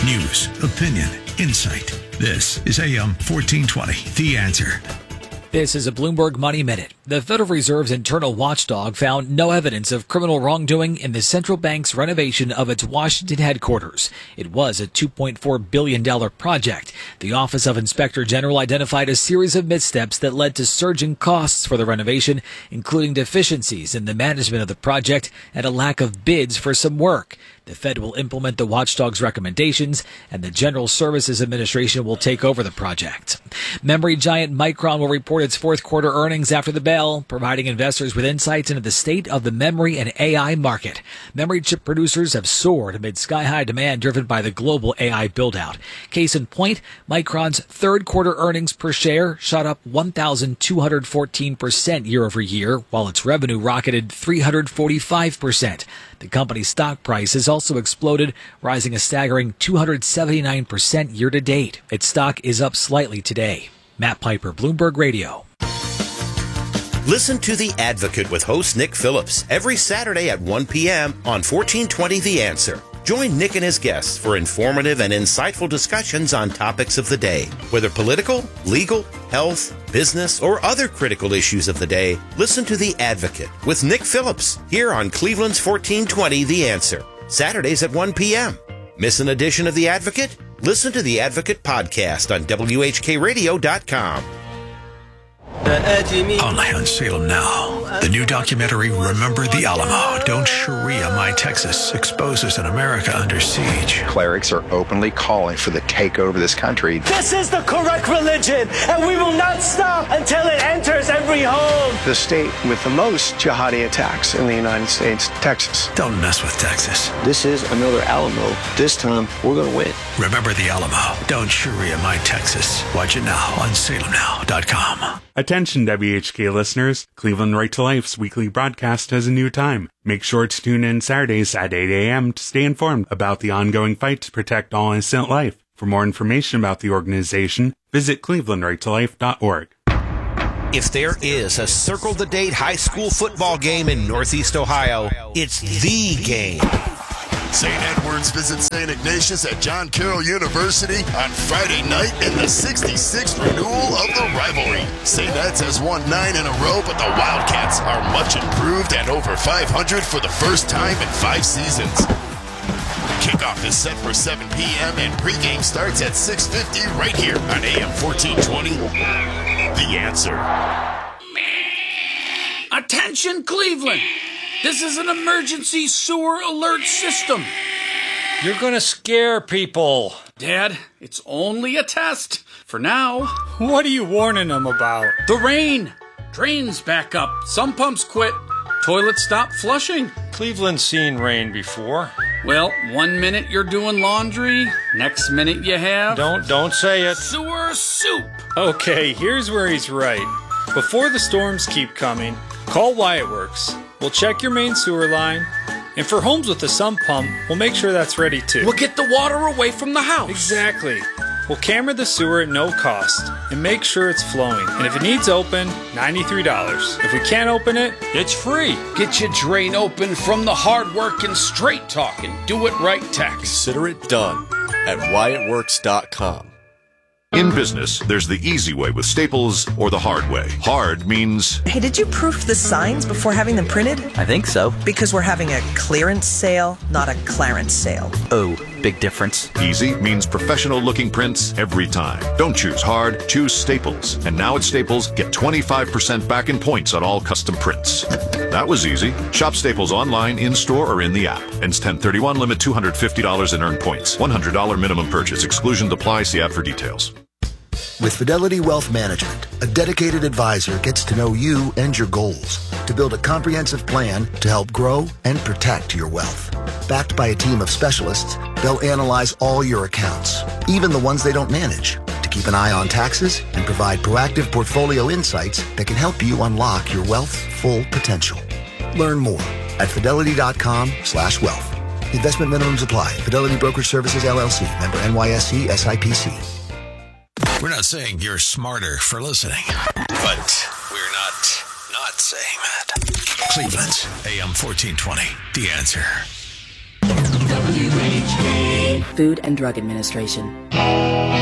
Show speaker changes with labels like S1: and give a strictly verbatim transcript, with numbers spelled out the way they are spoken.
S1: News, opinion, insight. This is A M fourteen twenty, The Answer.
S2: This is a Bloomberg Money Minute. The Federal Reserve's internal watchdog found no evidence of criminal wrongdoing in the central bank's renovation of its Washington headquarters. It was a two point four billion dollars project. The Office of Inspector General identified a series of missteps that led to surging costs for the renovation, including deficiencies in the management of the project and a lack of bids for some work. The Fed will implement the watchdog's recommendations, and the General Services Administration will take over the project. Memory giant Micron will report its fourth quarter earnings after the bell, providing investors with insights into the state of the memory and A I market. Memory chip producers have soared amid sky-high demand driven by the global A I build-out. Case in point, Micron's third quarter earnings per share shot up one thousand two hundred fourteen percent year over year, while its revenue rocketed three hundred forty-five percent. The company's stock price has also exploded, rising a staggering two hundred seventy-nine percent year to date. Its stock is up slightly today. Matt Piper, Bloomberg Radio.
S3: Listen to The Advocate with host Nick Phillips every Saturday at one p.m. on fourteen twenty The Answer. Join Nick and his guests for informative and insightful discussions on topics of the day. Whether political, legal, health, business, or other critical issues of the day, listen to The Advocate with Nick Phillips here on Cleveland's fourteen twenty The Answer. Saturdays at one p.m. Miss an edition of The Advocate? Listen to The Advocate podcast on W H K radio dot com.
S1: Only on Salem Now. The new documentary, Remember the Alamo. Don't Sharia My Texas, exposes an America under siege.
S4: Clerics are openly calling for the takeover of this country.
S5: This is the correct religion, and we will not stop until it enters every home.
S4: The state with the most jihadi attacks in the United States, Texas.
S1: Don't mess with Texas.
S6: This is another Alamo. This time, we're going to win.
S1: Remember the Alamo. Don't Sharia My Texas. Watch it now on Salem Now dot com.
S7: Attention W H K listeners, Cleveland Right to Life's weekly broadcast has a new time. Make sure to tune in Saturdays at eight a.m. to stay informed about the ongoing fight to protect all innocent life. For more information about the organization, visit cleveland right to life dot org.
S3: If there is a Circle the Date high school football game in Northeast Ohio, it's the game.
S8: Saint Edward's visits Saint Ignatius at John Carroll University on Friday night in the sixty-sixth renewal of the rivalry. Saint Ed's has won nine in a row, but the Wildcats are much improved and over five hundred for the first time in five seasons. Kickoff is set for seven p.m. and pregame starts at six fifty right here on A M fourteen twenty. The Answer.
S9: Attention, Cleveland! This is an emergency sewer alert system.
S10: You're gonna scare people.
S9: Dad, it's only a test. For now.
S10: What are you warning them about?
S9: The rain. Drains back up. Some pumps quit. Toilets stop flushing.
S10: Cleveland's seen rain before.
S9: Well, one minute you're doing laundry. Next minute you have...
S10: Don't, don't say it.
S9: Sewer soup.
S10: Okay, here's where he's right. Before the storms keep coming, call Wyatt Works. We'll check your main sewer line, and for homes with a sump pump, we'll make sure that's ready too.
S9: We'll get the water away from the house.
S10: Exactly. We'll camera the sewer at no cost and make sure it's flowing. And if it needs open, ninety-three dollars. If we can't open it, it's free.
S9: Get your drain open from the hard work and straight talking. Do it right tax.
S11: Consider it done at wyatt works dot com.
S12: In business, there's the easy way with Staples or the hard way. Hard means...
S13: Hey, did you proof the signs before having them printed?
S14: I think so.
S13: Because we're having a clearance sale, not a Clarence sale.
S14: Oh, big difference.
S12: Easy means professional-looking prints every time. Don't choose hard, choose Staples. And now at Staples, get twenty-five percent back in points on all custom prints. That was easy. Shop Staples online, in-store, or in the app. Ends ten thirty-one, limit two hundred fifty dollars in earned points. one hundred dollars minimum purchase. Exclusions apply. See app for details.
S15: With Fidelity Wealth Management, a dedicated advisor gets to know you and your goals to build a comprehensive plan to help grow and protect your wealth. Backed by a team of specialists, they'll analyze all your accounts, even the ones they don't manage, to keep an eye on taxes and provide proactive portfolio insights that can help you unlock your wealth's full potential. Learn more at fidelity.com slash wealth. Investment minimums apply. Fidelity Brokerage Services, L L C. Member N Y S E S I P C.
S1: We're not saying you're smarter for listening, but we're not not saying that. Cleveland's A M fourteen twenty, The Answer.
S16: W H K
S14: Food and Drug Administration.